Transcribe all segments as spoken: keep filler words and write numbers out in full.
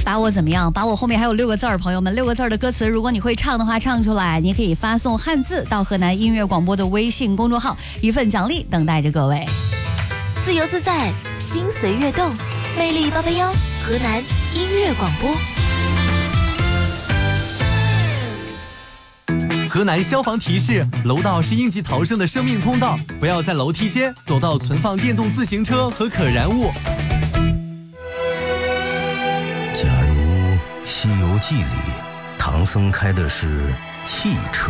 把我怎么样？把我后面还有六个字儿，朋友们，六个字儿的歌词，如果你会唱的话，唱出来，你可以发送汉字到河南音乐广播的微信公众号，一份奖励等待着各位。 自由自在，心随悦动，魅力八八幺，河南音乐广播。 河南消防提示：楼道是应急逃生的生命通道，不要在楼梯间走到存放电动自行车和可燃物。 假如《西游记》里唐僧开的是汽车，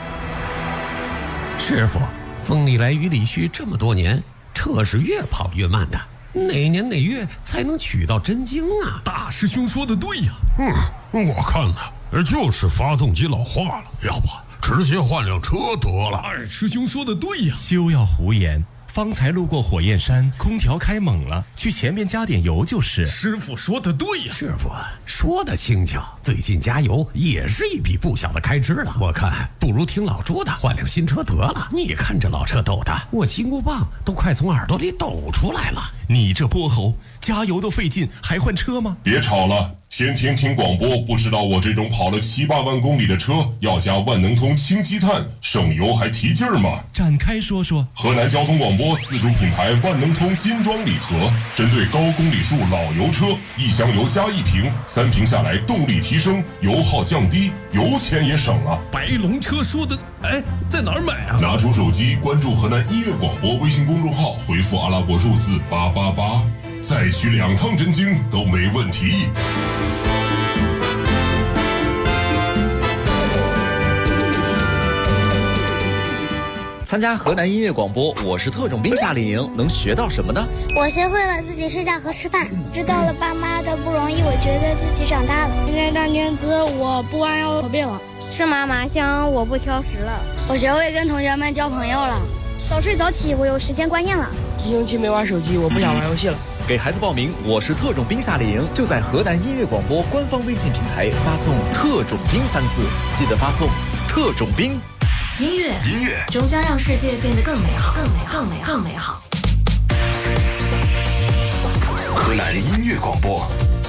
师傅，风里来雨里去这么多年，车是越跑越慢的，哪年哪月才能取到真经啊？ 大师兄说的对呀。嗯，我看呢，就是发动机老化了，要不直接换辆车得了。二师兄说的对呀。 休要胡言，方才路过火焰山，空调开猛了，去前面加点油就是。 师傅说的对呀。 师傅说的轻巧，最近加油也是一笔不小的开支了。我看不如听老朱的，换辆新车得了。你看这老车抖的，我金箍棒都快从耳朵里抖出来了。 你这泼猴，加油都费劲，还换车吗？ 别吵了。天天听广播，不知道我这种跑了七八万公里的车要加万能通氢积碳，省油还提劲儿吗？ 展开说说。 河南交通广播自主品牌万能通金装礼盒，针对高公里数老油车，一箱油加一瓶，三瓶下来动力提升，油耗降低，油钱也省了。 白龙车说的，哎，在哪儿买啊？ 拿出手机关注河南音乐广播微信公众号，回复阿拉伯数字八八八，再取两趟真经都没问题。 参加河南音乐广播我是特种兵夏令营能学到什么呢？ 我学会了自己睡觉和吃饭，知道了爸妈的不容易，我觉得自己长大了。 今天当天资我不弯腰驼背了， 吃嘛嘛香我不挑食了， 我学会跟同学们交朋友了， 早睡早起我有时间观念了， 一星期没玩手机我不想玩游戏了。 给孩子报名我是特种兵夏令营，就在河南音乐广播官方微信平台发送特种兵三字，记得发送特种兵。 音乐， 音乐终将让世界变得更美好，更美好，更美好，更美好。 河南音乐广播。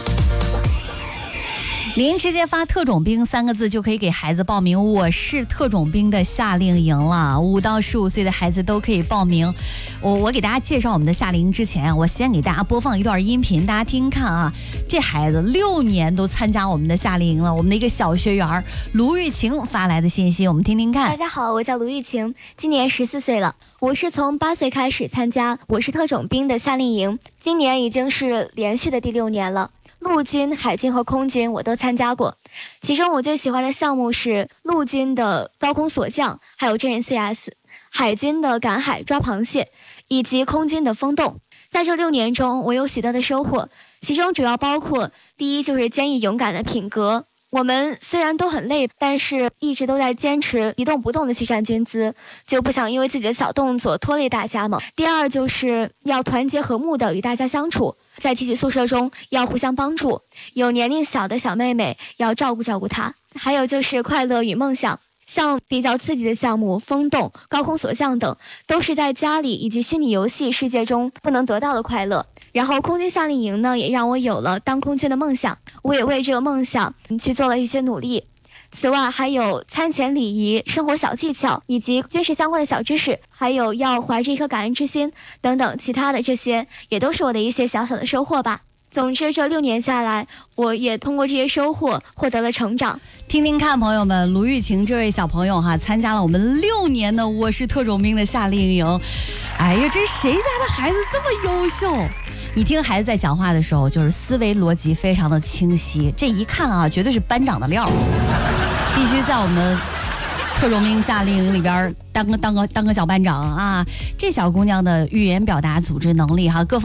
您直接发特种兵三个字就可以给孩子报名我是特种兵的夏令营了，五到十五岁的孩子都可以报名。我我给大家介绍我们的夏令营之前啊，我先给大家播放一段音频，大家听看啊。这孩子六年都参加我们的夏令营了，我们的一个小学员卢玉晴发来的信息，我们听听看。 大家好，我叫卢玉晴，今年十四岁了。我是从八岁开始参加我是特种兵的夏令营，今年已经是连续的第六年了。陆军、海军和空军我都参加过，其中我最喜欢的项目是陆军的高空锁降，还有真人 C S， 海军的赶海抓螃蟹，以及空军的风洞。在这六年中，我有许多的收获，其中主要包括第一就是坚毅勇敢的品格。我们虽然都很累，但是一直都在坚持一动不动的去站军姿，就不想因为自己的小动作拖累大家嘛。第二就是要团结和睦的与大家相处，在集体宿舍中要互相帮助，有年龄小的小妹妹要照顾照顾她。还有就是快乐与梦想，像比较刺激的项目风洞、高空锁降等，都是在家里以及虚拟游戏世界中不能得到的快乐。然后空军夏令营呢，也让我有了当空军的梦想，我也为这个梦想去做了一些努力。此外还有餐前礼仪、生活小技巧以及军事相关的小知识，还有要怀着一颗感恩之心等等，其他的这些也都是我的一些小小的收获吧。总之这六年下来，我也通过这些收获获得了成长。 听听看朋友们，卢玉晴这位小朋友哈，参加了我们六年的我是特种兵的夏令营。哎呀，这谁家的孩子这么优秀？你听孩子在讲话的时候，就是思维逻辑非常的清晰，这一看啊，绝对是班长的料，必须在我们特种兵夏令营里边当个当个当个小班长啊！这小姑娘的语言表达、组织能力哈，各方